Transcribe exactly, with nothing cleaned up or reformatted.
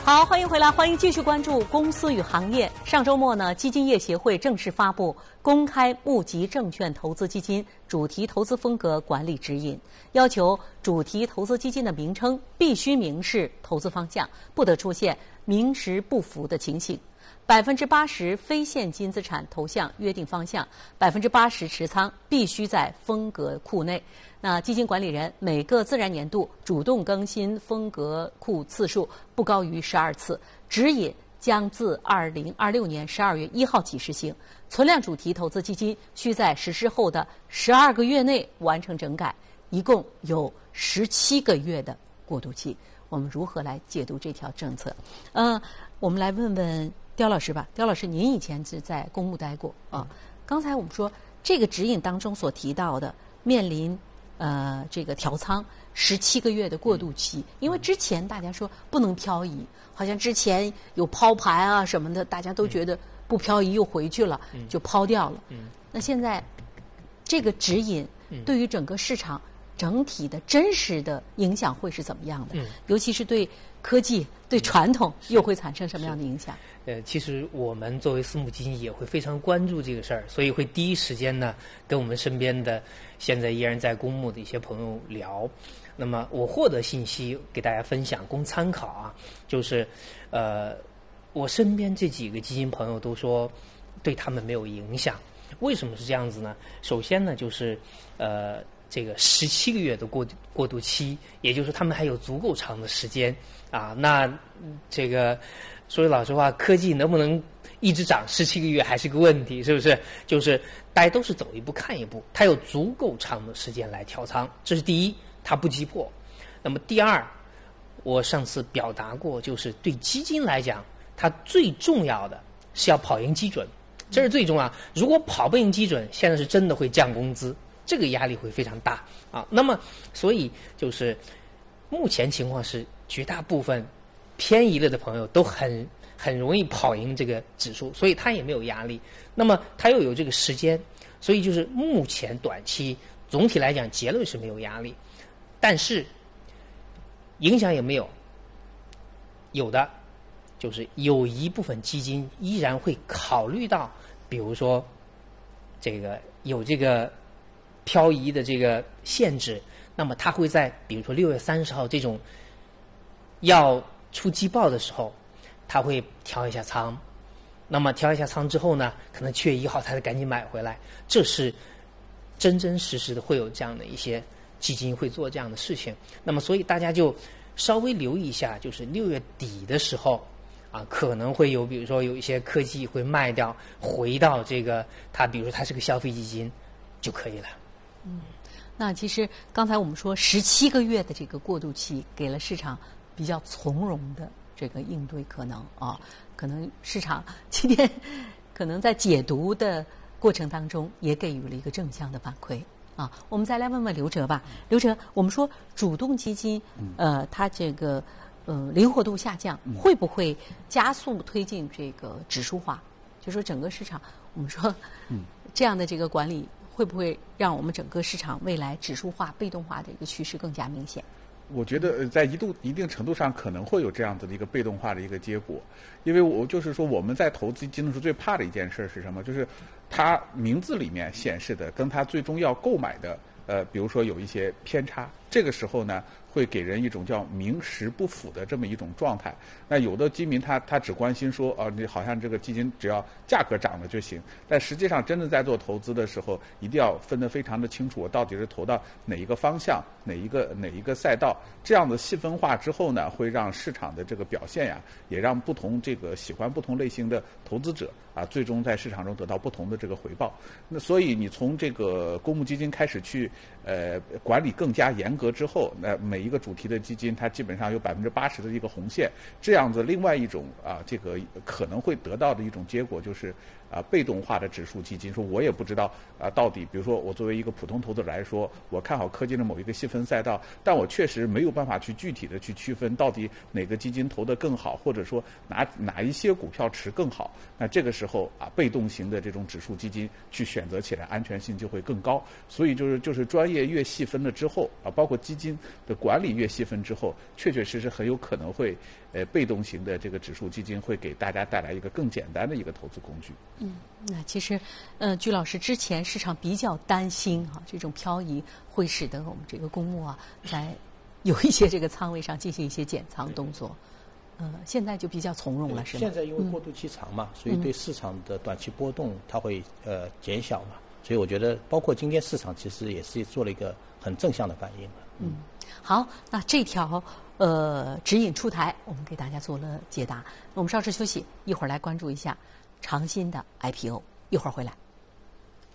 好，欢迎回来，欢迎继续关注公司与行业。上周末呢，基金业协会正式发布公开募集证券投资基金主题投资风格管理指引，要求主题投资基金的名称必须明示投资方向，不得出现名实不符的情形。百分之八十非现金资产投向约定方向，百分之八十持仓必须在风格库内。那基金管理人每个自然年度主动更新风格库次数不高于十二次。指引将自二零二六年十二月一号起实行。存量主题投资基金需在实施后的十二个月内完成整改，一共有十七个月的过渡期。我们如何来解读这条政策？嗯、呃，我们来问问刁老师吧。刁老师，您以前是在公募待过啊？刚才我们说这个指引当中所提到的面临呃这个调仓十七个月的过渡期，因为之前大家说不能漂移，好像之前有抛盘啊什么的，大家都觉得不漂移又回去了，就抛掉了。那现在这个指引对于整个市场整体的真实的影响会是怎么样的？嗯、尤其是对科技、对传统又会产生什么样的影响？ 呃，其实我们作为私募基金也会非常关注这个事儿，所以会第一时间呢跟我们身边的现在依然在公募的一些朋友聊。那么我获得信息给大家分享，供参考啊。就是呃，我身边这几个基金朋友都说对他们没有影响。为什么是这样子呢？首先呢，就是呃。这个十七个月的过过渡期，也就是他们还有足够长的时间啊。那这个说句老实话，科技能不能一直涨十七个月还是个问题，是不是？就是大家都是走一步看一步，它有足够长的时间来调仓，这是第一，它不急迫。那么第二，我上次表达过，就是对基金来讲，它最重要的是要跑赢基准，这是最重要。如果跑不赢基准，现在是真的会降工资。这个压力会非常大啊。那么，所以就是目前情况是，绝大部分偏移了的朋友都很很容易跑赢这个指数，所以他也没有压力。那么他又有这个时间，所以就是目前短期总体来讲结论是没有压力，但是影响也没有。有的就是有一部分基金依然会考虑到，比如说这个有这个漂移的这个限制，那么它会在比如说六月三十号这种要出季报的时候，它会调一下仓。那么调一下仓之后呢，可能七月一号它再赶紧买回来。这是真真实实的会有这样的一些基金会做这样的事情。那么所以大家就稍微留意一下，就是六月底的时候啊，可能会有比如说有一些科技会卖掉，回到这个它，比如说它是个消费基金就可以了。 嗯，那其实刚才我们说十七个月的这个过渡期，给了市场比较从容的这个应对可能啊，可能市场今天可能在解读的过程当中也给予了一个正向的反馈啊。我们再来问问刘哲吧，刘哲，我们说主动基金，呃，它这个呃灵活度下降，会不会加速推进这个指数化？就说整个市场，我们说这样的这个管理，会不会让我们整个市场未来指数化、被动化的一个趋势更加明显？ 我觉得在一度一定程度上可能会有这样子的一个被动化的一个结果，因为我就是说我们在投资基金的时候最怕的一件事是什么？就是它名字里面显示的跟它最终要购买的呃，比如说有一些偏差，这个时候呢会给人一种叫名实不符的这么一种状态。那有的基民他他只关心说，哦、呃，你好像这个基金只要价格涨了就行，但实际上真的在做投资的时候，一定要分得非常的清楚，我到底是投到哪一个方向、哪一个哪一个赛道。这样的细分化之后呢，会让市场的这个表现呀，也让不同这个喜欢不同类型的投资者啊，最终在市场中得到不同的这个回报。那所以你从这个公募基金开始去呃管理更加严格之后，那每一个主题的基金它基本上有百分之八十的一个红线，这样子另外一种啊这个可能会得到的一种结果就是啊被动化的指数基金，说我也不知道啊到底，比如说我作为一个普通投资者来说，我看好科技的某一个细分赛道，但我确实没有办法去具体的去区分到底哪个基金投得更好，或者说哪哪一些股票持更好。那这个时候啊，被动型的这种指数基金去选择起来安全性就会更高。所以就是就是专业越细分了之后啊，包括基金的管理越细分之后，确确实实很有可能会呃被动型的这个指数基金会给大家带来一个更简单的一个投资工具。 嗯，那其实呃，居老师之前市场比较担心啊，这种漂移会使得我们这个公募啊在有一些这个仓位上进行一些减仓动作。呃，现在就比较从容了，是吗？ 现在因为过渡期长嘛，嗯、所以对市场的短期波动它会呃减小嘛，所以我觉得包括今天市场其实也是做了一个很正向的反应了。 嗯，好，那这条呃指引出台，我们给大家做了解答。我们稍事休息，一会儿来关注一下长鑫的 I P O， 一会儿回来。